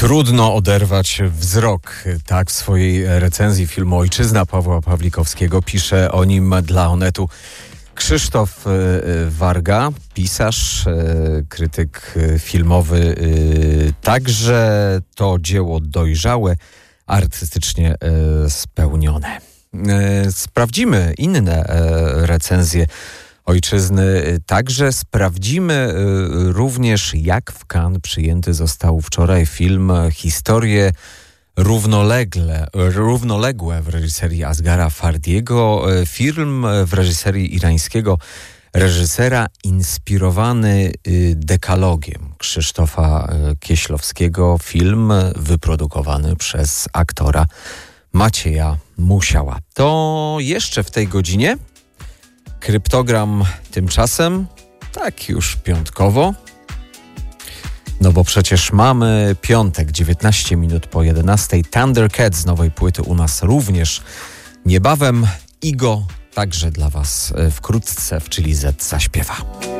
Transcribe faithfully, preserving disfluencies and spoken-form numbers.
Trudno oderwać wzrok. Tak w swojej recenzji filmu Ojczyzna Pawła Pawlikowskiego pisze o nim dla Onetu Krzysztof Warga, pisarz, krytyk filmowy. Także to dzieło dojrzałe, artystycznie spełnione. Sprawdzimy inne recenzje Ojczyzny. Także sprawdzimy również, jak w Cannes przyjęty został wczoraj film Historie równolegle, równoległe w reżyserii Asghara Fardiego. Film w reżyserii irańskiego reżysera inspirowany dekalogiem Krzysztofa Kieślowskiego. Film wyprodukowany przez aktora Macieja Musiała. To jeszcze w tej godzinie. Kryptogram tymczasem, tak już piątkowo, no bo przecież mamy piątek, dziewiętnaście minut po jedenastej. Thundercat z nowej płyty u nas również niebawem. Igo także dla Was wkrótce w Chili Z zaśpiewa.